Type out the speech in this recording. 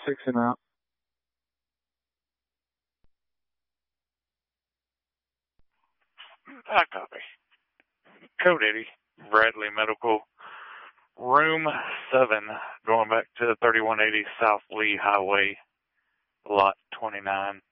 6 and out. I copy. Code 80, Bradley Medical, room 7, going back to 3180 South Lee Highway, lot 29.